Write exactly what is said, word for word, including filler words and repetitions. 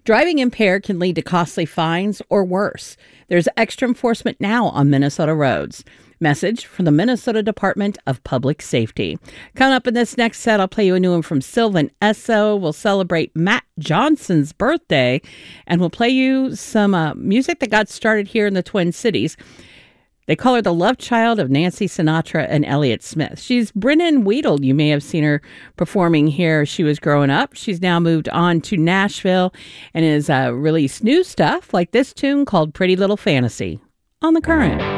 Driving impaired can lead to costly fines or worse. There's extra enforcement now on Minnesota roads. Message from the Minnesota Department of Public Safety. Coming up in this next set, I'll play you a new one from Sylvan Esso. We'll celebrate Matt Johnson's birthday, and we'll play you some uh, music that got started here in the Twin Cities. They call her the love child of Nancy Sinatra and Elliott Smith. She's Brennan Weedle. You may have seen her performing here as she was growing up. She's now moved on to Nashville and has uh, released new stuff like this tune called Pretty Little Fantasy on The Current.